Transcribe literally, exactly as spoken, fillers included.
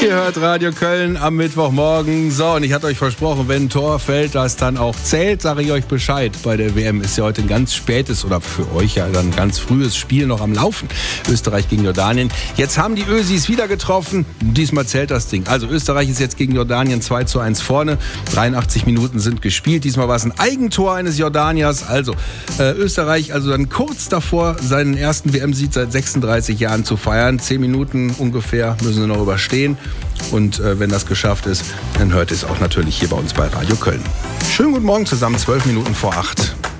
Ihr hört Radio Köln am Mittwochmorgen. So, und ich hatte euch versprochen, wenn ein Tor fällt, das dann auch zählt, sage ich euch Bescheid. Bei der W M ist ja heute ein ganz spätes oder für euch ja dann ein ganz frühes Spiel noch am Laufen. Österreich gegen Jordanien. Jetzt haben die Ösis wieder getroffen. Diesmal zählt das Ding. Also Österreich ist jetzt gegen Jordanien zwei zu eins vorne. dreiundachtzig Minuten sind gespielt. Diesmal war es ein Eigentor eines Jordaniers. Also äh, Österreich also dann kurz davor, seinen ersten W M-Sieg seit sechsunddreißig Jahren zu feiern. Zehn Minuten ungefähr müssen sie noch überstehen. Und äh, wenn das geschafft ist, dann hört ihr es auch natürlich hier bei uns bei Radio Köln. Schönen guten Morgen zusammen, zwölf Minuten vor acht.